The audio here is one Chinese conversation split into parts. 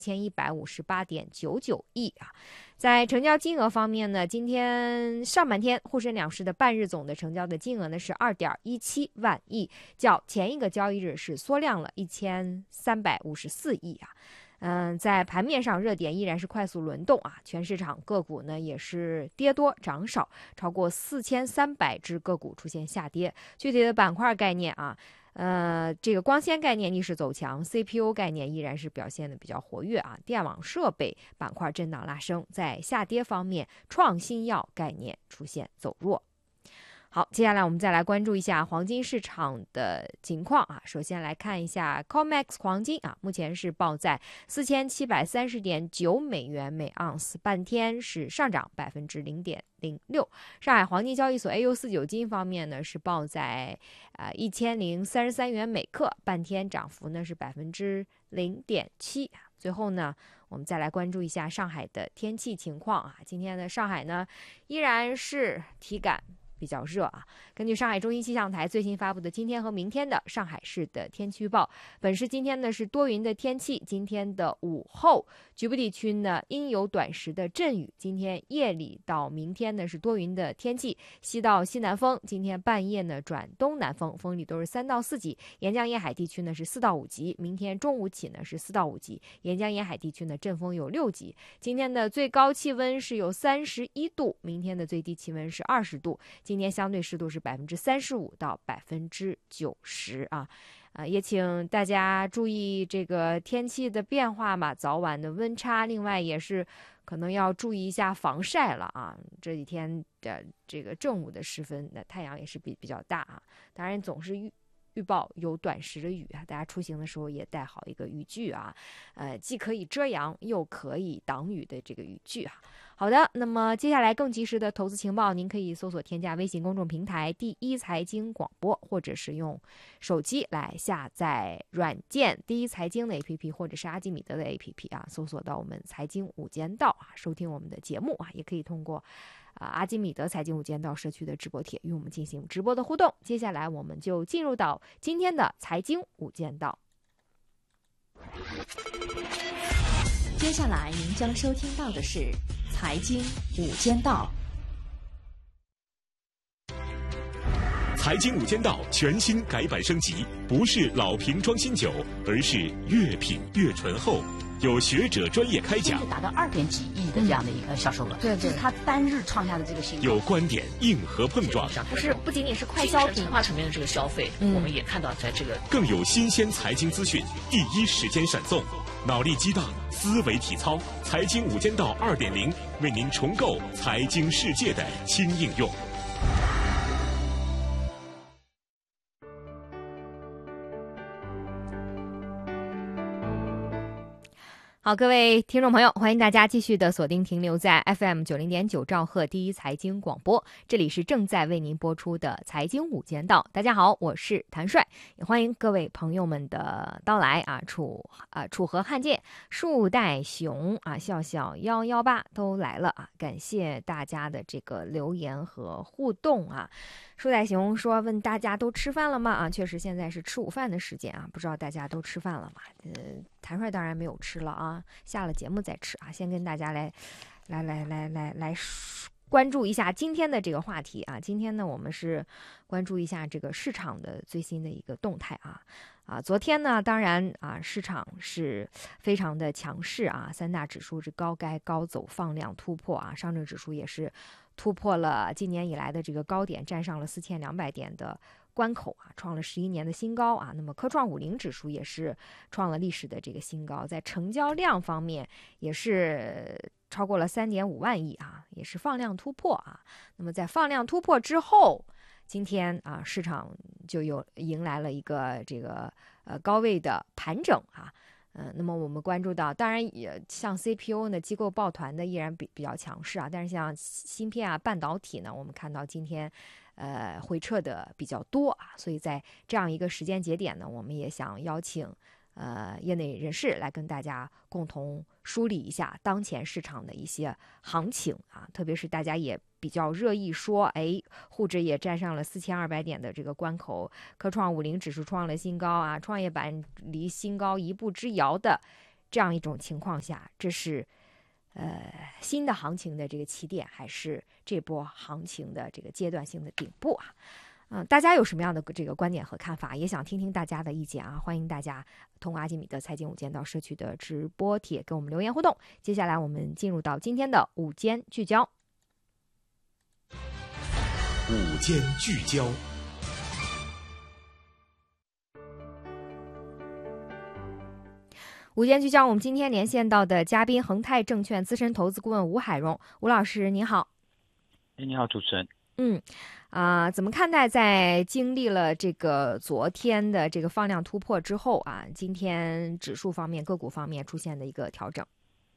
1158.99亿啊。在成交金额方面呢，今天上半天沪深两市的半日总的成交的金额呢是2.17万亿，较前一个交易日是缩量了1354亿啊。在盘面上，热点依然是快速轮动啊，全市场个股呢也是跌多涨少，超过4300只个股出现下跌。具体的板块概念啊，这个光纤概念逆势走强 ，CPU 概念依然是表现的比较活跃啊，电网设备板块震荡拉升。在下跌方面，创新药概念出现走弱。好，接下来我们再来关注一下黄金市场的情况啊。首先来看一下 COMEX 黄金啊，目前是报在4730.9美元每盎司，半天是上涨0.06%。上海黄金交易所 AU49 金方面呢是报在1033元每克，半天涨幅呢是0.7%。最后呢，我们再来关注一下上海的天气情况啊。今天的上海呢依然是体感比较热啊。根据上海中心气象台最新发布的今天和明天的上海市的天气预报，本市今天呢是多云的天气，今天的午后局部地区呢应有短时的阵雨，今天夜里到明天呢是多云的天气，西到西南风，今天半夜呢转东南风，风力都是3到4级，沿江沿海地区呢是4到5级，明天中午起呢是4到5级，沿江沿海地区呢阵风有6级。今天的最高气温是有31度，明天的最低气温是20度，今天相对湿度是35%到90%啊。也请大家注意这个天气的变化嘛，早晚的温差，另外也是可能要注意一下防晒了啊。这几天的这个正午的时分，那太阳也是比较大啊。当然总是预报有短时的雨啊，大家出行的时候也带好一个雨具啊，既可以遮阳又可以挡雨的这个雨具啊。好的，那么接下来更及时的投资情报，您可以搜索添加微信公众平台第一财经广播，或者是用手机来下载软件第一财经的 APP 或者是阿基米德的 APP 啊，搜索到我们财经午间道啊，收听我们的节目啊，也可以通过阿基米德财经午间道社区的直播帖与我们进行直播的互动。接下来我们就进入到今天的财经午间道。 接下来您将收听到的是财经午间道。 财经午间道全新改版升级，不是老瓶装新酒，而是越品越醇厚。有学者专业开讲， 达到2点几亿的这样的一个销售额， 对， 这是它单日创下的这个新高。 有观点硬核碰撞， 不仅仅是快消品化层面的这个消费，我们也看到在这个更有新鲜财经资讯，第一时间闪送，脑力激荡，思维体操，财经午间道2.0，为您重构财经世界的新应用。 好，各位听众朋友，欢迎大家继续的锁定停留在 FM 90.9兆赫第一财经广播，这里是正在为您播出的财经午间道。大家好，我是谭帅，也欢迎各位朋友们的到来啊！楚河汉界、树袋熊啊、笑笑118都来了啊！感谢大家的这个留言和互动啊！树袋熊说问大家都吃饭了吗？啊，确实现在是吃午饭的时间啊，不知道大家都吃饭了吗？谭帅当然没有吃了啊，下了节目再吃啊。先跟大家来关注一下今天的这个话题啊。今天呢，我们是关注一下这个市场的最新的一个动态啊。昨天呢，当然啊，市场是非常的强势啊，三大指数是高开高走，放量突破啊，上证指数也是突破了今年以来的这个高点，站上了4200点的关口啊，创了11年的新高啊。那么科创50指数也是创了历史的这个新高，在成交量方面也是超过了3.5万亿啊，也是放量突破啊。那么在放量突破之后，今天啊，市场就迎来了一个这个高位的盘整啊。那么我们关注到，当然也像 CPU 呢，机构抱团的依然比较强势啊，但是像芯片啊、半导体呢，我们看到今天回撤的比较多啊，所以在这样一个时间节点呢，我们也想邀请业内人士来跟大家共同梳理一下当前市场的一些行情啊，特别是大家也比较热议说，沪指也站上了4200点的这个关口，科创50指数创了新高啊，创业板离新高一步之遥的这样一种情况下，这是新的行情的这个起点，还是这波行情的这个阶段性的顶部啊？大家有什么样的这个观点和看法？也想听听大家的意见啊！欢迎大家通过阿基米德财经午间到社区的直播帖跟我们留言互动。接下来我们进入到今天的午间聚焦。 午间聚焦。 午间聚焦，我们今天连线到的嘉宾，恒泰证券资深投资顾问吴海荣，吴老师您好。 你好，主持人。 怎么看待在经历了这个昨天的这个放量突破之后啊，今天指数方面、个股方面出现的一个调整？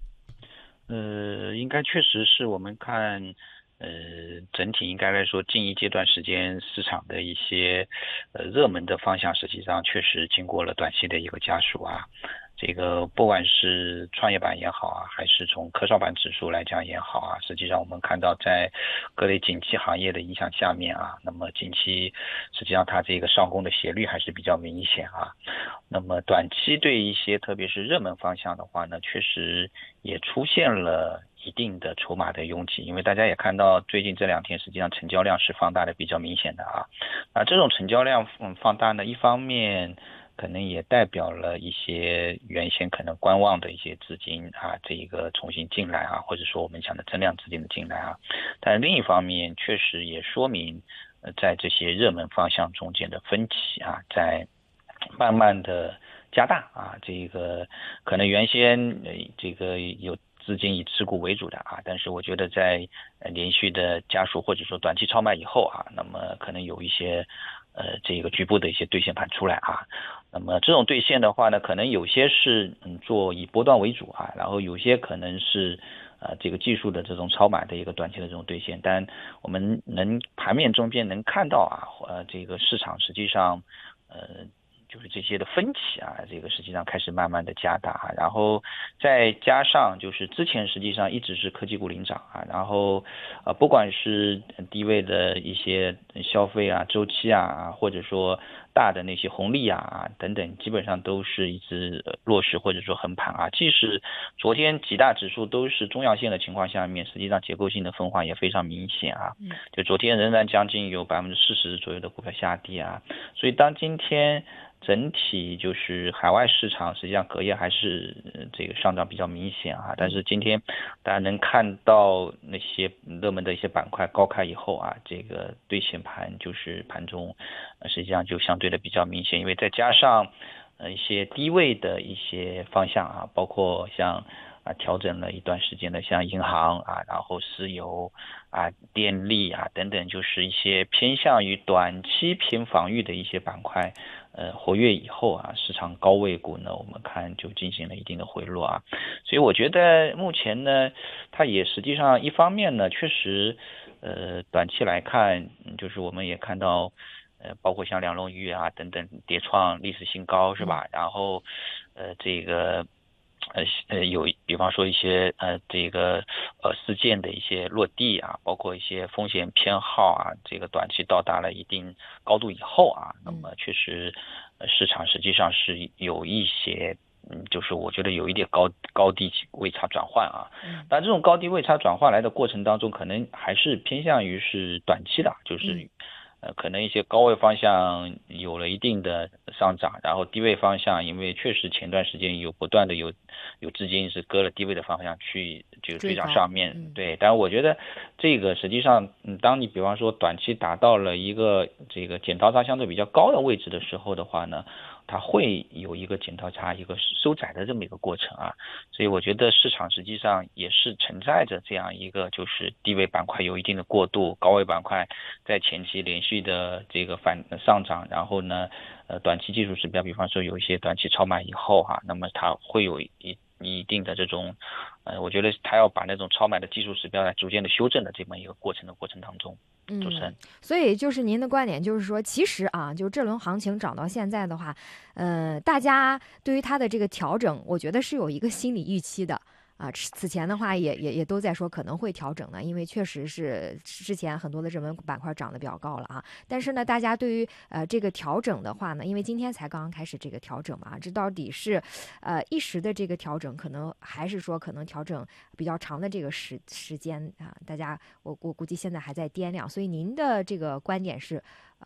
应该确实是我们看，整体应该来说，近一阶段时间市场的一些热门的方向，实际上确实经过了短期的一个加速啊。这个不管是创业板也好啊，还是从科创板指数来讲也好啊，实际上我们看到在各类景气行业的影响下面啊，那么近期实际上它这个上攻的斜率还是比较明显啊。那么短期对一些特别是热门方向的话呢，确实也出现了一定的筹码的拥挤，因为大家也看到最近这2天实际上成交量是放大的比较明显的啊。这种成交量放大呢，一方面可能也代表了一些原先可能观望的一些资金啊，这一个重新进来啊，或者说我们讲的增量资金的进来啊。但另一方面，确实也说明，在这些热门方向中间的分歧啊，在慢慢的加大啊。这个可能原先这个有资金以持股为主的啊，但是我觉得在连续的加速或者说短期超卖以后啊，那么可能有一些这个局部的一些兑现盘出来啊。那么这种兑现的话呢，可能有些是做以波段为主啊，然后有些可能是这个技术的这种超买的一个短期的这种兑现。但我们盘面中间能看到啊，这个市场实际上就是这些的分歧啊，这个实际上开始慢慢的加大，然后再加上就是之前实际上一直是科技股领涨啊，然后不管是低位的一些消费啊、周期啊，或者说大的那些红利啊等等，基本上都是一直弱势或者说横盘啊。即使昨天几大指数都是中阳线的情况下面，实际上结构性的分化也非常明显啊。就昨天仍然将近有40%左右的股票下跌啊，所以当今天整体就是海外市场实际上隔夜还是这个上涨比较明显啊，但是今天大家能看到那些热门的一些板块高开以后啊，这个兑现盘就是盘中实际上就相对的比较明显，因为再加上一些低位的一些方向啊，包括像调整了一段时间的像银行啊，然后石油啊、电力啊等等，就是一些偏向于短期偏防御的一些板块活跃以后啊，市场高位股呢，我们看就进行了一定的回落啊。所以我觉得目前呢，它也实际上一方面呢，确实短期来看，就是我们也看到包括像两龙鱼啊等等跌创历史新高是吧？然后这个有比方说一些这个事件的一些落地啊，包括一些风险偏好啊，这个短期到达了一定高度以后啊，那么确实市场实际上是有一些就是我觉得有一点高低位差转换啊。但这种高低位差转换来的过程当中，可能还是偏向于是短期的，就是可能一些高位方向有了一定的上涨，然后低位方向因为确实前段时间有不断的有资金是割了低位的方向去就追涨上面，对。但我觉得这个实际上当你比方说短期达到了一个这个剪刀差相对比较高的位置的时候的话呢，它会有一个剪刀差一个收窄的这么一个过程啊。所以我觉得市场实际上也是存在着这样一个就是低位板块有一定的过渡，高位板块在前期连续的这个上涨，然后呢短期技术指标比方说有一些短期超买以后那么它会有一定的这种我觉得它要把那种超买的技术指标来逐渐的修正的这么一个过程当中。主持人， 所以就是您的观点就是说，其实就这轮行情涨到现在的话，大家对于它的这个调整，我觉得是有一个心理预期的此前的话也都在说可能会调整呢，因为确实是之前很多的热门板块涨得比较高了啊。但是呢，大家对于这个调整的话呢，因为今天才刚刚开始这个调整嘛，这到底是一时的这个调整，可能还是说可能调整比较长的这个时间啊？大家我估计现在还在掂量，所以您的这个观点是，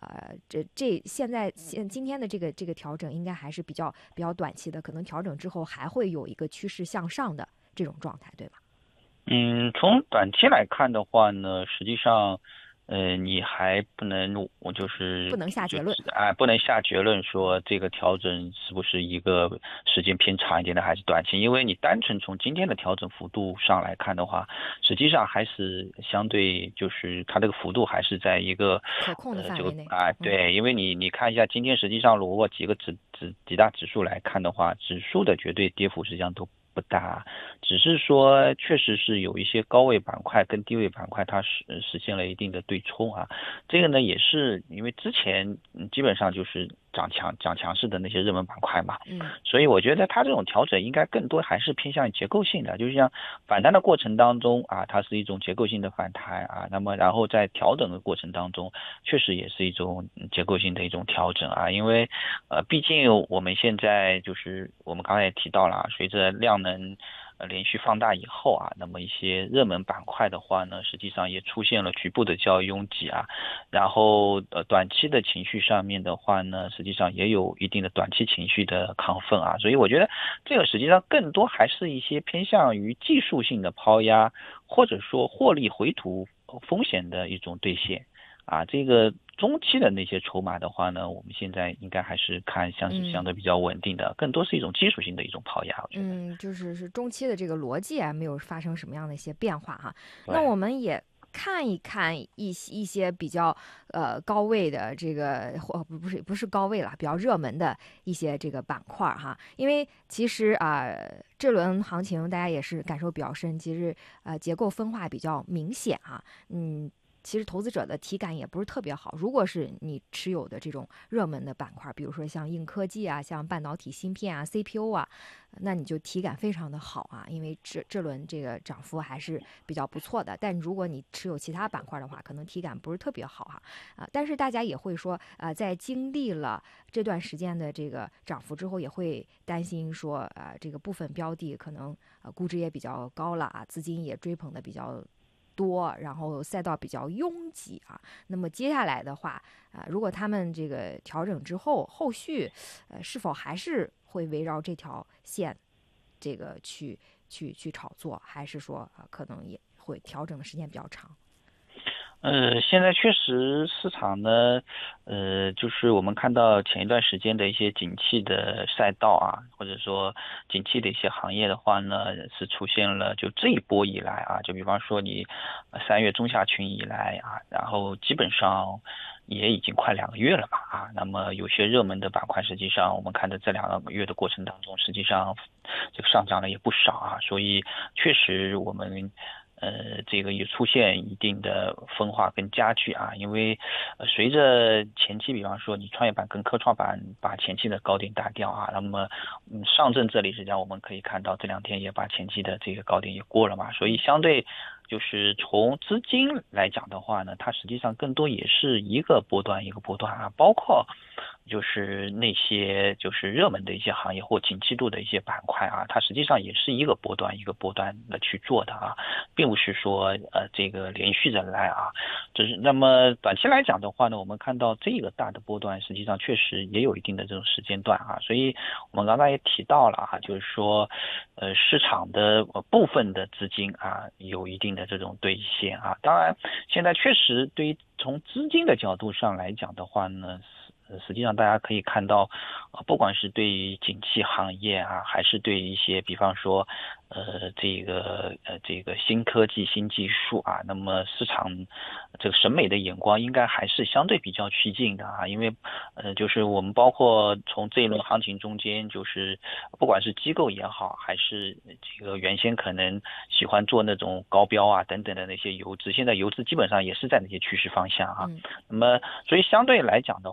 今天的这个调整应该还是比较短期的，可能调整之后还会有一个趋势向上的这种状态，对吧？ 从短期来看的话呢，实际上，你还不能，我就是不能下结论不能下结论说这个调整是不是一个时间偏长一点的，还是短期？因为你单纯从今天的调整幅度上来看的话，实际上还是相对就是它这个幅度还是在一个可控的范围内对，因为你看一下今天实际上如果几大指数来看的话，指数的绝对跌幅实际上都不大，只是说确实是有一些高位板块跟低位板块它实现了一定的对冲啊。这个呢也是因为之前基本上就是涨强势的那些热门板块嘛，所以我觉得它这种调整应该更多还是偏向于结构性的，就是像反弹的过程当中啊，它是一种结构性的反弹啊，那么然后在调整的过程当中，确实也是一种结构性的一种调整啊，因为毕竟我们现在就是我们刚才也提到了，随着量能连续放大以后啊，那么一些热门板块的话呢，实际上也出现了局部的较拥挤啊，然后短期的情绪上面的话呢，实际上也有一定的短期情绪的亢奋啊，所以我觉得这个实际上更多还是一些偏向于技术性的抛压，或者说获利回吐风险的一种兑现啊，这个中期的那些筹码的话呢，我们现在应该还是看像是相对比较稳定的，更多是一种技术性的一种抛压。我觉得就是中期的这个逻辑没有发生什么样的一些变化哈。那我们也看一看一些比较高位的这个不是高位了，比较热门的一些这个板块哈。因为其实这轮行情大家也是感受比较深，其实结构分化比较明显哈。其实投资者的体感也不是特别好。如果是你持有的这种热门的板块，比如说像硬科技啊、像半导体芯片啊、CPU 啊，那你就体感非常的好啊，因为这轮这个涨幅还是比较不错的。但如果你持有其他板块的话，可能体感不是特别好哈。但是大家也会说，在经历了这段时间的这个涨幅之后，也会担心说，这个部分标的可能估值也比较高了啊，资金也追捧的比较多，然后赛道比较拥挤啊。那么接下来的话，如果他们这个调整之后，后续是否还是会围绕这条线，这个去炒作，还是说可能也会调整的时间比较长？ 现在确实市场呢，就是我们看到前一段时间的一些景气的赛道啊，或者说景气的一些行业的话呢，是出现了就这一波以来啊，就比方说你3月中下旬以来啊，然后基本上也已经快2个月了吧啊，那么有些热门的板块，实际上我们看到这2个月的过程当中，实际上这个上涨了也不少啊，所以确实我们这个也出现一定的分化跟加剧啊，因为随着前期比方说你创业板跟科创板把前期的高点打掉啊，那么上证这里实际上我们可以看到这2天也把前期的这个高点也过了嘛，所以相对就是从资金来讲的话呢，它实际上更多也是一个波段一个波段啊，包括就是那些就是热门的一些行业或景气度的一些板块啊，它实际上也是一个波段一个波段的去做的啊，并不是说这个连续着来啊，只是那么短期来讲的话呢，我们看到这个大的波段实际上确实也有一定的这种时间段啊，所以我们刚才也提到了啊，就是说市场的部分的资金啊有一定的这种兑现啊，当然现在确实对于从资金的角度上来讲的话呢，实际上大家可以看到，不管是对于景气行业啊，还是对于一些比方说这个新科技新技术啊，那么市场这个审美的眼光应该还是相对比较趋近的啊，因为就是我们包括从这一轮行情中间，就是不管是机构也好，还是这个原先可能喜欢做那种高标啊等等的那些游资，现在游资基本上也是在那些趋势方向啊，那么所以相对来讲的话呢，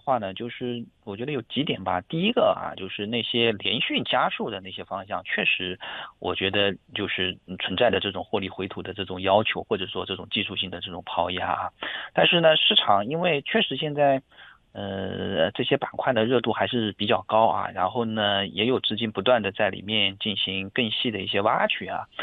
就是我觉得有几点吧。第一个啊，就是那些连续加速的那些方向，确实我觉得就是存在的这种获利回吐的这种要求，或者说这种技术性的这种抛压啊。但是呢，市场因为确实现在这些板块的热度还是比较高啊，然后呢，也有资金不断的在里面进行更细的一些挖掘啊，